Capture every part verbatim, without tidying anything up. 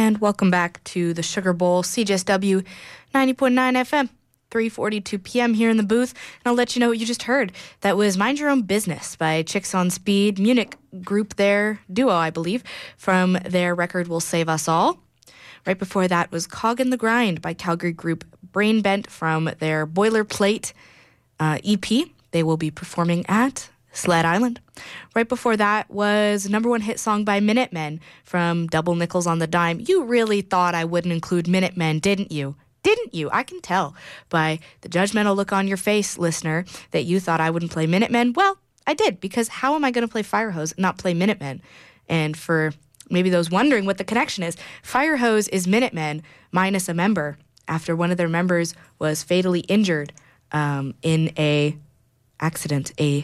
And welcome back to the Sugar Bowl, C J S W ninety point nine F M, three forty-two p.m. here in the booth. And I'll let you know what you just heard. That was Mind Your Own Business by Chicks on Speed, Munich group there, duo, I believe, from their record Will Save Us All. Right before that was Cog in the Grind by Calgary group Brain Bent from their Boilerplate uh, E P. They will be performing at Sled Island. Right before that was number one hit song by Minutemen from Double Nickels on the Dime. You really thought I wouldn't include Minutemen, didn't you? Didn't you? I can tell by the judgmental look on your face, listener, that you thought I wouldn't play Minutemen. Well, I did, because how am I going to play Firehose and not play Minutemen? And for maybe those wondering what the connection is, Firehose is Minutemen minus a member after one of their members was fatally injured um, in a accident, a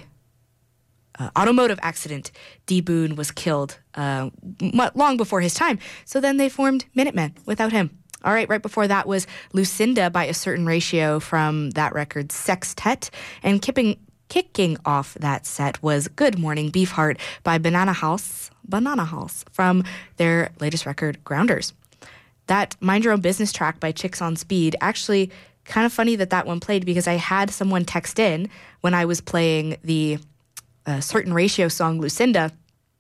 Uh, automotive accident. D. Boone was killed uh, m- long before his time. So then they formed Minutemen without him. All right, right before that was Lucinda by a Certain Ratio from that record Sextet. And kipping, kicking off that set was Good Morning Beefheart by Banana House, Banana House from their latest record Grounders. That Mind Your Own Business track by Chicks on Speed, actually kind of funny that that one played, because I had someone text in when I was playing the a Certain Ratio song Lucinda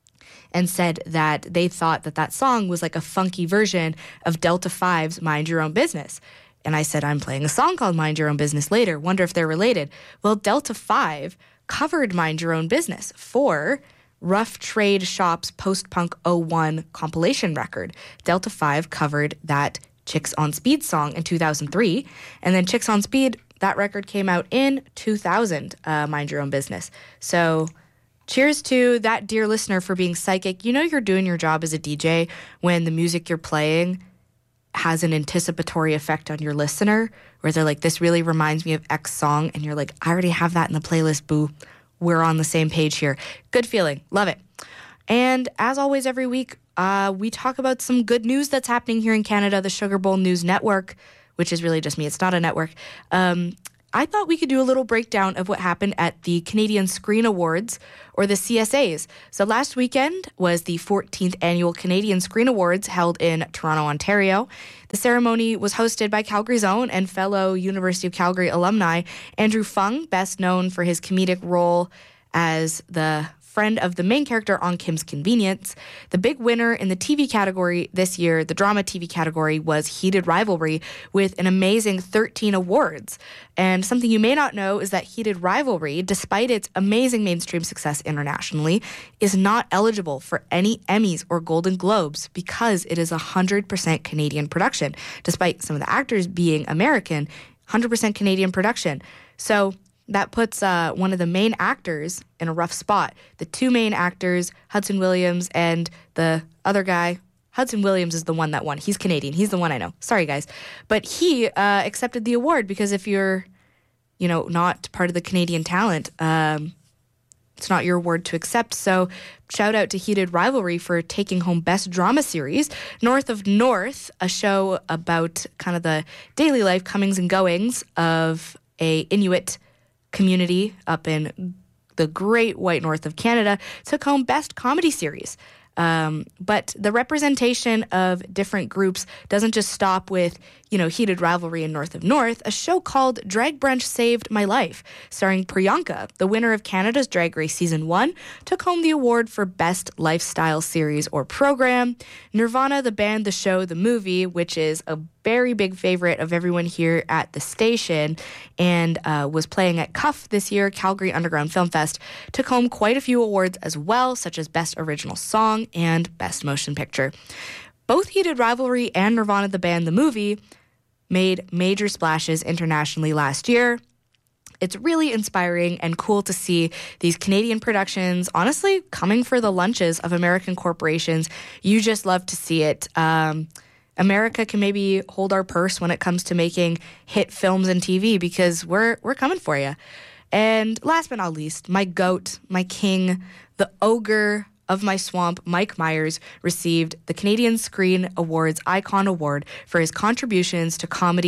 and said that they thought that that song was like a funky version of Delta five's Mind Your Own Business. And I said, I'm playing a song called Mind Your Own Business later. Wonder if they're related. Well, Delta five covered Mind Your Own Business for Rough Trade Shop's Post-Punk oh one compilation record. Delta five covered that Chicks on Speed song in two thousand three. And then Chicks on Speed, that record came out in two thousand, uh, Mind Your Own Business. So cheers to that dear listener for being psychic. You know you're doing your job as a D J when the music you're playing has an anticipatory effect on your listener, where they're like, this really reminds me of X song, and you're like, I already have that in the playlist, boo. We're on the same page here. Good feeling. Love it. And as always, every week, uh, we talk about some good news that's happening here in Canada, the Sugar Bowl News Network, which is really just me. It's not a network. Um, I thought we could do a little breakdown of what happened at the Canadian Screen Awards, or the C S As. So last weekend was the fourteenth Annual Canadian Screen Awards held in Toronto, Ontario. The ceremony was hosted by Calgary's own and fellow University of Calgary alumni Andrew Fung, best known for his comedic role as the friend of the main character on Kim's Convenience. The big winner in the T V category this year, the drama T V category, was Heated Rivalry with an amazing thirteen awards. And something you may not know is that Heated Rivalry, despite its amazing mainstream success internationally, is not eligible for any Emmys or Golden Globes because it is a one hundred percent Canadian production. Despite some of the actors being American, one hundred percent Canadian production. So that puts uh, one of the main actors in a rough spot. The two main actors, Hudson Williams and the other guy, Hudson Williams is the one that won. He's Canadian. He's the one I know. Sorry, guys. But he uh, accepted the award because if you're, you know, not part of the Canadian talent, um, it's not your award to accept. So shout out to Heated Rivalry for taking home Best Drama Series. North of North, a show about kind of the daily life comings and goings of a Inuit community up in the great white north of Canada, took home Best Comedy Series. Um, but the representation of different groups doesn't just stop with, you know, Heated Rivalry in North of North. A show called Drag Brunch Saved My Life, starring Priyanka, the winner of Canada's Drag Race Season one, took home the award for Best Lifestyle Series or Program. Nirvana, the band, the show, the movie, which is a very big favorite of everyone here at the station and uh, was playing at C U F this year, Calgary Underground Film Fest, took home quite a few awards as well, such as Best Original Song and Best Motion Picture. Both Heated Rivalry and Nirvana, the band, the movie, made major splashes internationally last year. It's really inspiring and cool to see these Canadian productions, honestly, coming for the lunches of American corporations. You just love to see it. Um, America can maybe hold our purse when it comes to making hit films and T V because we're we're coming for you. And last but not least, my goat, my king, the ogre of my swamp, Mike Myers, received the Canadian Screen Awards Icon Award for his contributions to comedy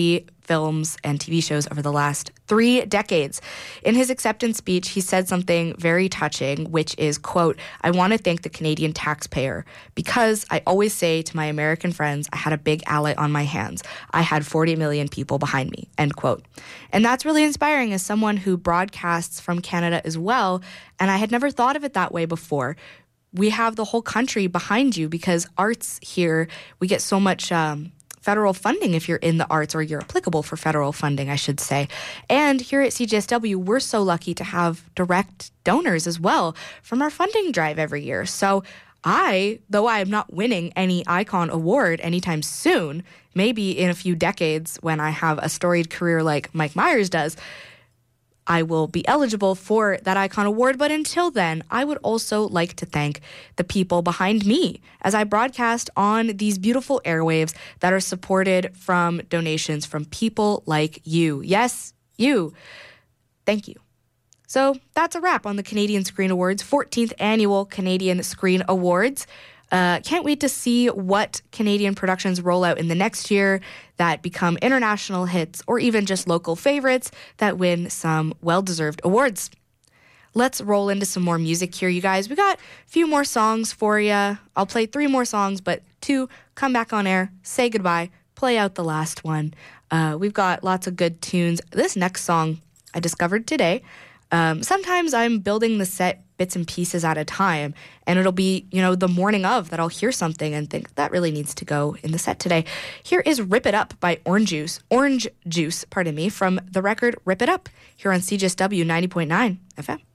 films and T V shows over the last three decades. In his acceptance speech, he said something very touching, which is, quote, "I want to thank the Canadian taxpayer because I always say to my American friends, I had a big ally on my hands. I had forty million people behind me," end quote. And that's really inspiring as someone who broadcasts from Canada as well. And I had never thought of it that way before. We have the whole country behind you because arts here, we get so much um, federal funding if you're in the arts, or you're applicable for federal funding, I should say. And here at C J S W, we're so lucky to have direct donors as well from our funding drive every year. So I, though I am not winning any Icon Award anytime soon, maybe in a few decades when I have a storied career like Mike Myers does, I will be eligible for that Icon Award. But until then, I would also like to thank the people behind me as I broadcast on these beautiful airwaves that are supported from donations from people like you. Yes, you. Thank you. So that's a wrap on the Canadian Screen Awards, fourteenth Annual Canadian Screen Awards. Uh, can't wait to see what Canadian productions roll out in the next year that become international hits or even just local favorites that win some well-deserved awards. Let's roll into some more music here, you guys. We got a few more songs for you. I'll play three more songs, but two, come back on air, say goodbye, play out the last one. Uh, we've got lots of good tunes. This next song I discovered today. Um, sometimes I'm building the set bits and pieces at a time, and it'll be, you know, the morning of that I'll hear something and think that really needs to go in the set today. Here is Rip It Up by Orange Juice, Orange Juice, pardon me, from the record Rip It Up here on C J S W ninety point nine F M.